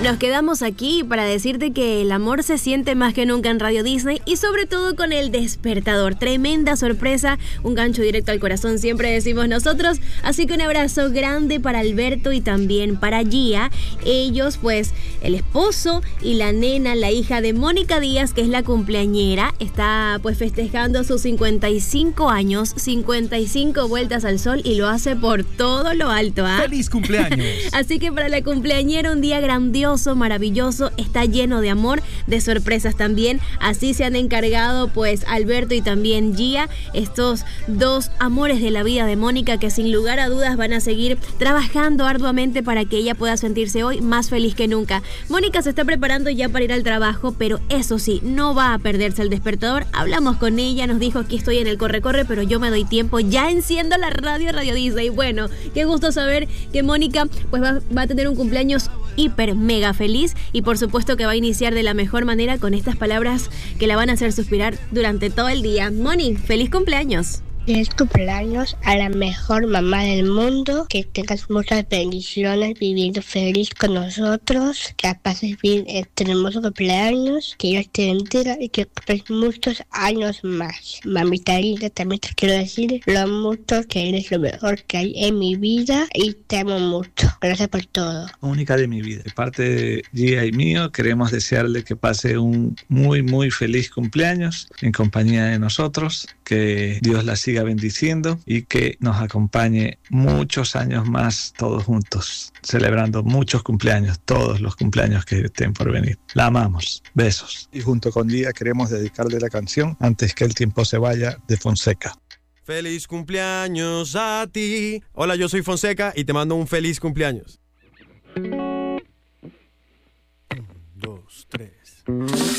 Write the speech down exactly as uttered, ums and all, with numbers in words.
Nos quedamos aquí para decirte que el amor se siente más que nunca en Radio Disney y sobre todo con El Despertador. Tremenda sorpresa, un gancho directo al corazón, siempre decimos nosotros. Así que un abrazo grande para Alberto y también para Gia. Ellos, pues, el esposo y la nena, la hija de Mónica Díaz, que es la cumpleañera, está pues festejando sus cincuenta y cinco años, cincuenta y cinco vueltas al sol y lo hace por todo lo alto, ¿ah? ¡Feliz cumpleaños! Así que para la cumpleañera un día grandioso, maravilloso, está lleno de amor, de sorpresas también. Así se han encargado pues Alberto y también Gia, estos dos amores de la vida de Mónica, que sin lugar a dudas van a seguir trabajando arduamente para que ella pueda sentirse hoy más feliz que nunca. Mónica se está preparando ya para ir al trabajo, pero eso sí, no va a perderse El Despertador. Hablamos con ella, nos dijo: aquí estoy en el corre-corre, pero yo me doy tiempo, ya enciendo la radio Radio Disney. Bueno, qué gusto saber que Mónica pues va, va a tener un cumpleaños hiper mega feliz y por supuesto que va a iniciar de la mejor manera con estas palabras que la van a hacer suspirar durante todo el día. Moni, feliz cumpleaños. Feliz cumpleaños a la mejor mamá del mundo, que tengas muchas bendiciones viviendo feliz con nosotros, que pases bien este hermoso cumpleaños, que Dios te bendiga y que cumples muchos años más. Mamita linda, también te quiero decir lo mucho que eres lo mejor que hay en mi vida y te amo mucho. Gracias por todo. Única de mi vida. De parte de Gia y mío, queremos desearle que pase un muy muy feliz cumpleaños en compañía de nosotros, que Dios la siga bendiciendo y que nos acompañe muchos años más todos juntos, celebrando muchos cumpleaños, todos los cumpleaños que estén por venir. La amamos. Besos. Y junto con Gia queremos dedicarle la canción Antes que el tiempo se vaya, de Fonseca. Feliz cumpleaños a ti. Hola, yo soy Fonseca y te mando un feliz cumpleaños. Un, dos, tres.